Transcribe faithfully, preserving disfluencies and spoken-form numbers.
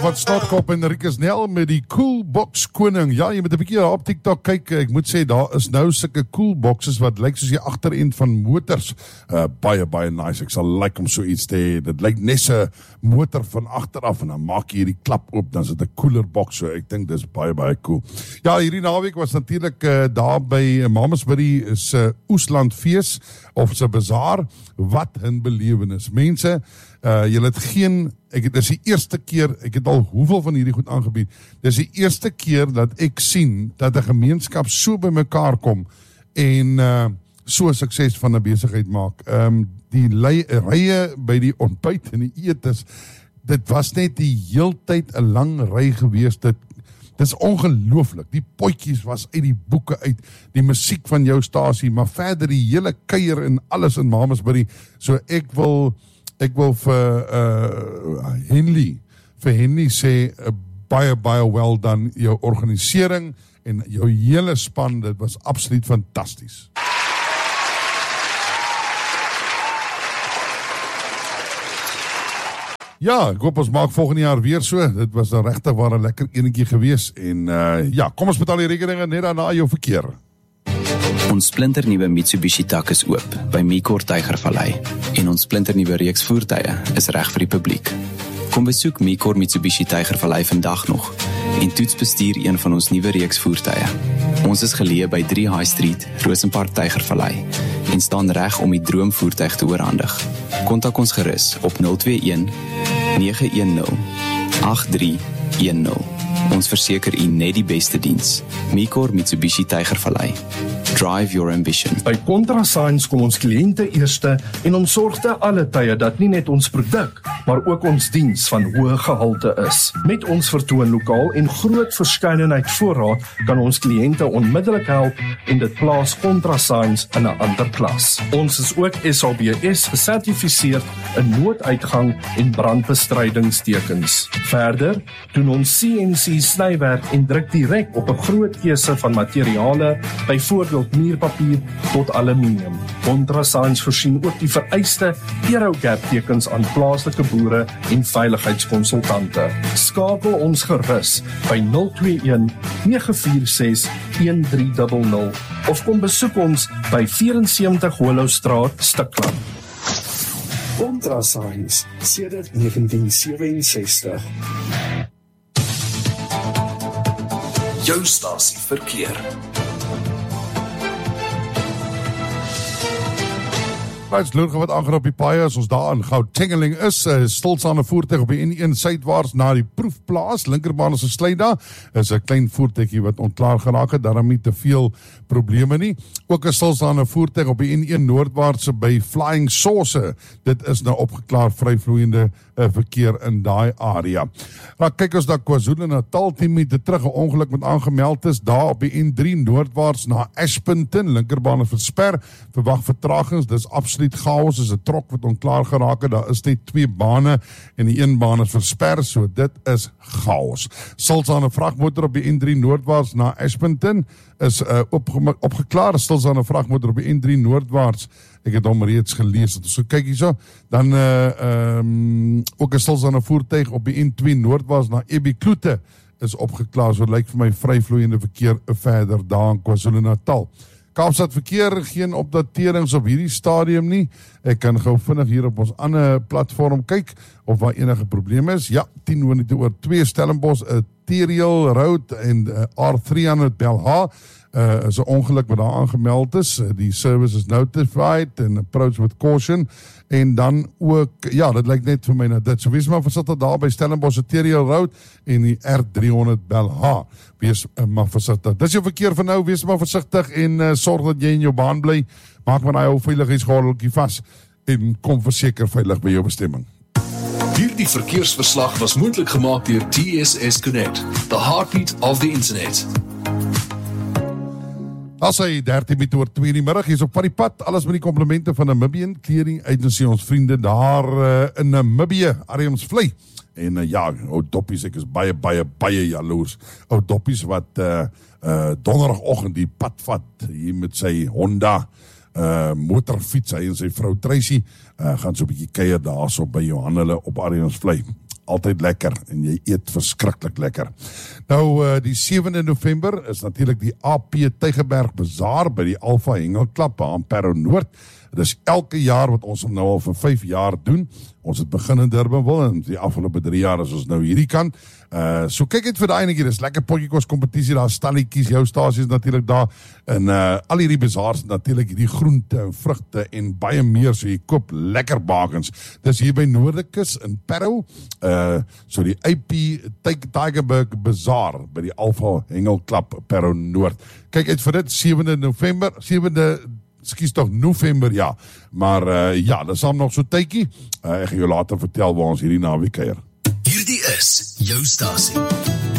Van Snotkop en Rikus Nel met die Coolbox koning. Ja, jy moet 'n bietjie op TikTok kyk. Ek moet sê, daar is nou sulke Coolboxes wat lyk soos die agterend van motors. Uh, baie, baie nice. Ek sal like om so iets te hê. Dit lyk net 'n motor van agteraf en dan maak jy hierdie klap oop, dan is dit 'n cooler box. So ek dink dis baie, baie cool. Ja, hierdie naweek was natuurlik uh, daar by Mamasbury se uh, Oeslandfees of se bazaar. Wat 'n belewenis. Mense, uh, julle het geen Ek het, dis die eerste keer, ek het al hoeveel van hierdie goed aangebied, dis die eerste keer dat ek sien, dat 'n gemeenskap so by mekaar kom, en uh, so sukses van 'n besigheid maak. Um, die lei, rye by die ontbyt en die eetes, dit was net die heeltyd 'n lang ry gewees, dit Dis ongelooflik, die potjies was uit die boeke uit, die musiek van jou stasie, maar verder die hele kuier en alles in Mamasbury, so ek wil Ek wil vir uh, Henley, vir Henley sê, uh, baie, baie well done, jou organisering en jou hele span, dit was absoluut fantasties. Ja, ek hoop ons maak volgende jaar weer so, dit was een regtig waar 'n lekker enetjie gewees, en uh, ja, kom ons betaal die rekeninge net daarna jou verkeer. Ons splinternuwe Mitsubishi tak is oop by Micor Tygervallei en ons splinternuwe reeks voertuie is reg vir die publiek. Kom besoek Micor Mitsubishi Tygervallei vandag nog en toets bestuur een van ons nuwe reeks voertuie. Ons is geleë by drie High Street, Rosenpark Tygervallei en staan reg om die droomvoertuig te oorhandig. Kontak ons gerus op nul twee een nege een nul agt drie een nul. Ons verseker u net die beste diens. Micor Mitsubishi Tygervallei. Drive your ambition. By ContraSigns kom ons kliënte eerste en ons sorg te alle tye dat nie net ons produk, maar ook ons diens van hoë gehalte is. Met ons vertoonlokaal en groot verskeidenheid voorraad kan ons kliënte onmiddellik help en dit plaas ContraSigns in 'n ander klas. Ons is ook S A B S gesertifiseerd in nooduitgang en brandbestrydingstekens. Verder doen ons C N C snywerk en druk direk op 'n groot keuse van materiale, byvoorbeeld muurpapier tot aluminium. ContraSigns voorsien ook die vereiste Aerogap tekens aan plaaslike boere en veiligheidskonsultante. Skakel ons gerus by nul twee een nege vier ses een drie nul nul of kom besoek ons by sewe vyf nul Hollowstraat, Stikland. ContraSigns sedert negentien sewe-en-sestig. Jou stasie verkeer. Luits loerge wat aangaan op die paai, as ons daar in Gauteng is, uh, stilstaande voertuig op die N een suidwaarts na die proefplaas, linkerbaan is gesluit daar, is 'n klein voertuigie wat ontklaar geraak het, daarom nie te veel probleme nie. Ook 'n stilstaande voertuig op die N een noordwaarts by Flying Saucer, dit is nou opgeklaar vryvloeiende uh, verkeer in daai area. Nou kyk ons daar KwaZulu-Natal, tien minute terug 'n ongeluk met aangemeld is, daar op die N drie noordwaarts na Ashburton, linkerbaan is versper, verwag vertragings, dis absoluut chaos, is 'n trok wat onklaar geraak het, daar is net twee bane en die een baan is versper, so dit is chaos. Stilstaande vragmotor op die N drie noordwaarts na Ashburton is uh, opge opgeklaar, stilstaande vragmotor op die N drie noordwaarts, ek het hom reeds gelees, so kyk hierso, dan uh, um, ook 'n stilstaande voertuig op die N twee noordwaarts na Ebiklute is opgeklaar, so lyk vir my vryvloeiende verkeer verder daar in KwaZulu-Natal. Kaapstad verkeer, geen opdaterings op hierdie stadium nie. Ek kan gou vinnig hier op ons ander platform kyk of waar enige probleem is. Ja, tien minute oor twee Stellenbosch, Teriel Road en uh, R driehonderd Belha. Uh, is 'n ongeluk wat daar aangemeld is. Uh, die service is notified en approach with caution. En dan ook, ja, dit lyk net vir my na dit. So wees maar versigtig daar by Stellenbosch, Teriel Road en die R driehonderd Belha. Wees uh, maar versigtig. Dis jou verkeer van nou, wees maar versigtig en uh, sorg dat jy in jou baan bly. Maak maar daai veiligheidsgordeltjie vas en kom verseker veilig by jou bestemming. Hierdie verkeersverslag was moontlik gemaak deur T S S Connect, the heartbeat of the internet. As hy dertien minute oor twee in die middag, is op van die pad, alles met die komplimente van Namibian Clearing Agency, ons vriende daar uh, in Namibië, Ariams Vlei. En uh, ja, ou doppies, ek is baie, baie, baie jaloers. Ou doppies wat uh, uh, donderdagoggend die pad vat, hier met sy Honda uh, motorfiets, hy en sy vrou Tracy, uh, gaan so 'n bietjie kuier daar so by Johannele op Ariams Vlei. altyd lekker en jy eet verskriklik lekker. Nou, uh, die sewende November is natuurlik die A P Tygerberg Bazaar by die Alpha Hengelklap aan Parow Noord. Dit is elke jaar wat ons hom nou al vir vyf jaar doen. Ons het begin in Durbanville en die afgelope drie jaar is ons nou hierdie kant. Uh, so kyk uit vir die enetjie, dis lekker potjiekos kompetisie, daar stalletjies, jou stasie is natuurlik daar, en uh, al hierdie bazaars natuurlik hierdie groente en vrugte en baie meer, so jy koop lekker bakens. Dis hier by Noordekus in Parow, uh, so die A P Tygerberg Bazaar by die Alpha Hengelklap Parow Noord. Kyk uit vir dit, sewende November, sewende Skies toch November, ja. Maar uh, ja, dat is dan nog so tydjie. Uh, ek gaan jou later vertel waar ons hierdie naweek kuier. Hierdie is jou stasie.